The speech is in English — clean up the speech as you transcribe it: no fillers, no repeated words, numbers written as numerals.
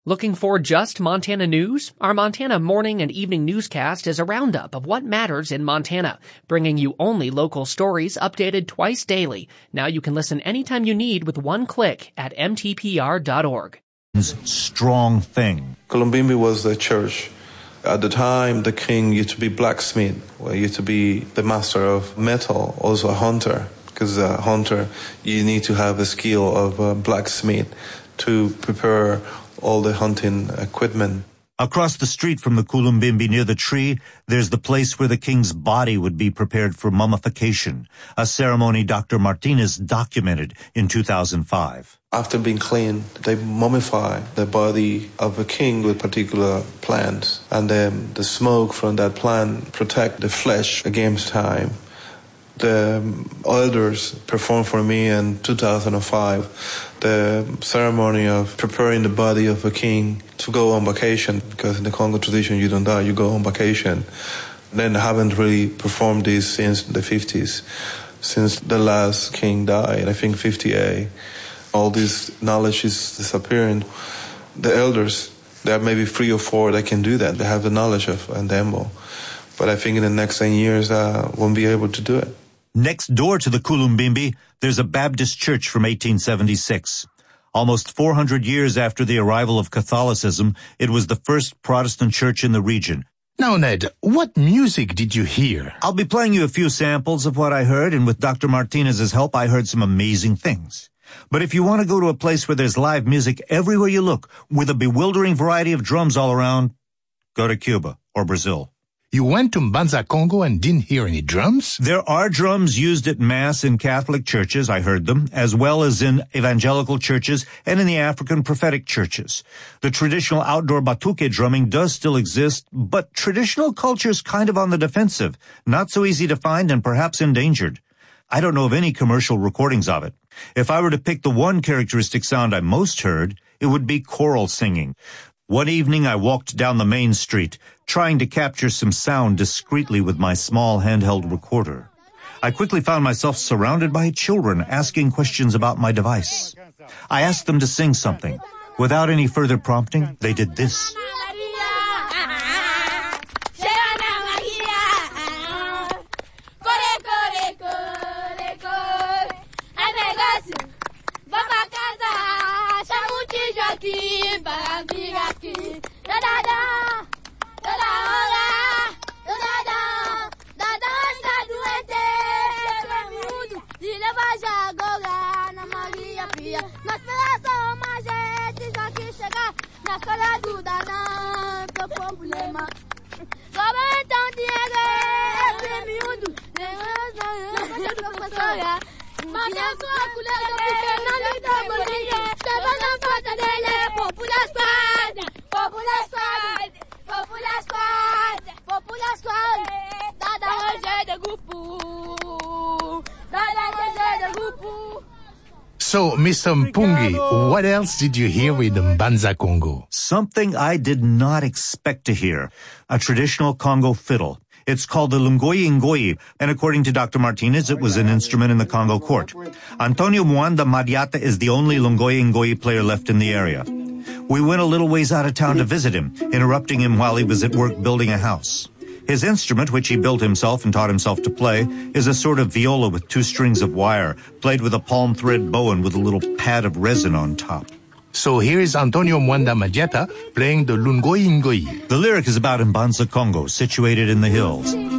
Looking for just Montana news? Our Montana morning and evening newscast is a roundup of what matters in Montana, bringing you only local stories updated twice daily. Now you can listen anytime you need with one click at mtpr.org. Strong thing. Columbimbi was the church. At the time, the king used to be blacksmith, used to be the master of metal, also a hunter. Because a hunter, you need to have the skill of a blacksmith to prepare all the hunting equipment. Across the street from the Columbimbi near the tree, there's the place where the king's body would be prepared for mummification, a ceremony Dr. Martinez documented in 2005. After being cleaned, they mummify the body of a king with particular plants, and then the smoke from that plant protect the flesh against time. The elders performed for me in 2005 the ceremony of preparing the body of a king to go on vacation, because in the Congo tradition you don't die, you go on vacation. Then I haven't really performed this since the 50s, since the last king died, I think 58. All this knowledge is disappearing. The elders, there are maybe 3 or 4 that can do that. They have the knowledge of Ndembo. But I think in the next 10 years I won't be able to do it. Next door to the Columbimbi, there's a Baptist church from 1876. Almost 400 years after the arrival of Catholicism, it was the first Protestant church in the region. Now, Ned, what music did you hear? I'll be playing you a few samples of what I heard, and with Dr. Martinez's help, I heard some amazing things. But if you want to go to a place where there's live music everywhere you look, with a bewildering variety of drums all around, go to Cuba or Brazil. You went to Mbanza, Congo and didn't hear any drums? There are drums used at Mass in Catholic churches, I heard them, as well as in evangelical churches and in the African prophetic churches. The traditional outdoor batuque drumming does still exist, but traditional culture's kind of on the defensive, not so easy to find and perhaps endangered. I don't know of any commercial recordings of it. If I were to pick the one characteristic sound I most heard, it would be choral singing. One evening I walked down the main street, trying to capture some sound discreetly with my small handheld recorder. I quickly found myself surrounded by children asking questions about my device. I asked them to sing something. Without any further prompting, they did this. So, Mr. Mpungi, what else did you hear with Mbanza Congo? Something I did not expect to hear. A traditional Congo fiddle. It's called the Lungoyi Ngoyi, and according to Dr. Martinez, it was an instrument in the Congo court. Antonio Mwanda Madiata is the only Lungoyi Ngoyi player left in the area. We went a little ways out of town to visit him, interrupting him while he was at work building a house. His instrument, which he built himself and taught himself to play, is a sort of viola with 2 strings of wire, played with a palm thread bow and with a little pad of resin on top. So here is Antonio Mwanda Madiata playing the Lungoyi Ngoyi. The lyric is about Mbanza, Congo, situated in the hills.